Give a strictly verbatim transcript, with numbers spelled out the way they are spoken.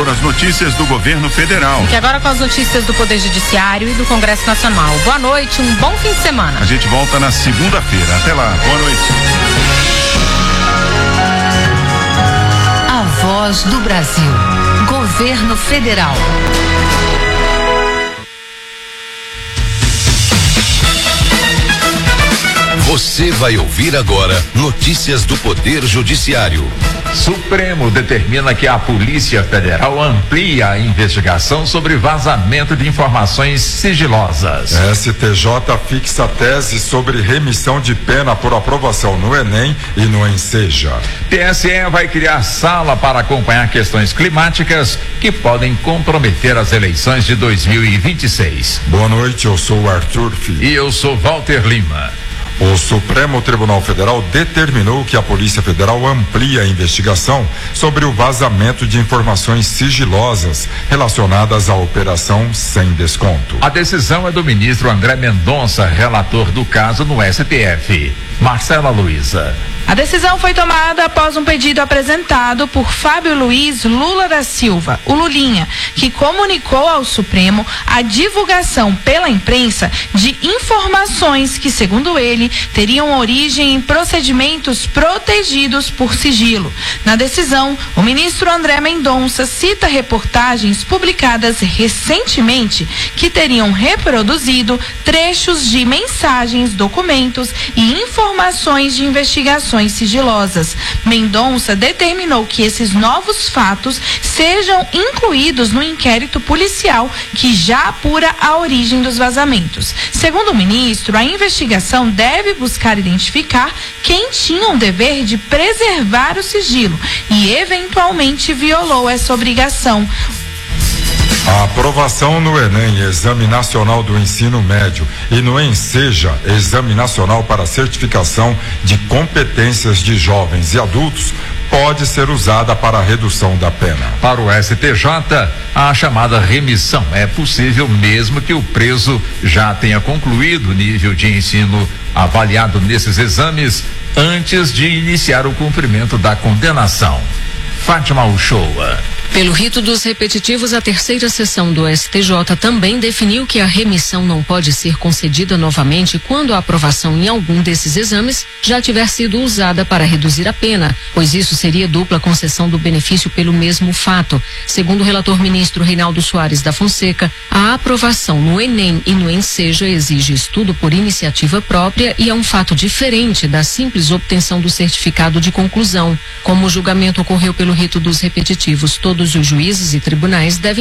foram as notícias do governo federal. E agora com as notícias do Poder Judiciário e do Congresso Nacional. Boa noite, um bom fim de semana. A gente volta na segunda-feira. Até lá, boa noite. A Voz do Brasil. Governo Federal. Você vai ouvir agora notícias do Poder Judiciário. Supremo determina que a Polícia Federal amplia a investigação sobre vazamento de informações sigilosas. S T J fixa tese sobre remissão de pena por aprovação no Enem e no Enseja. T S E vai criar sala para acompanhar questões climáticas que podem comprometer as eleições de dois mil e vinte e seis. Boa noite, eu sou o Arthur Filho. E eu sou Walter Lima. O Supremo Tribunal Federal determinou que a Polícia Federal amplie a investigação sobre o vazamento de informações sigilosas relacionadas à operação sem desconto. A decisão é do ministro André Mendonça, relator do caso no S T F. Marcela Luiza. A decisão foi tomada após um pedido apresentado por Fábio Luiz Lula da Silva, o Lulinha, que comunicou ao Supremo a divulgação pela imprensa de informações que, segundo ele, teriam origem em procedimentos protegidos por sigilo. Na decisão, o ministro André Mendonça cita reportagens publicadas recentemente que teriam reproduzido trechos de mensagens, documentos e informações de investigações sigilosas. Mendonça determinou que esses novos fatos sejam incluídos no inquérito policial que já apura a origem dos vazamentos. Segundo o ministro, a investigação deve buscar identificar quem tinha o dever de preservar o sigilo e eventualmente violou essa obrigação. A aprovação no Enem, Exame Nacional do Ensino Médio, e no Enseja, Exame Nacional para Certificação de Competências de Jovens e Adultos, pode ser usada para a redução da pena. Para o S T J, a chamada remissão é possível mesmo que o preso já tenha concluído o nível de ensino avaliado nesses exames antes de iniciar o cumprimento da condenação. Fátima Uchoa. Pelo rito dos repetitivos, a terceira sessão do S T J também definiu que a remissão não pode ser concedida novamente quando a aprovação em algum desses exames já tiver sido usada para reduzir a pena, pois isso seria dupla concessão do benefício pelo mesmo fato. Segundo o relator ministro Reinaldo Soares da Fonseca, a aprovação no Enem e no Enseja exige estudo por iniciativa própria e é um fato diferente da simples obtenção do certificado de conclusão. Como o julgamento ocorreu pelo rito dos repetitivos, todos os juízes e tribunais devem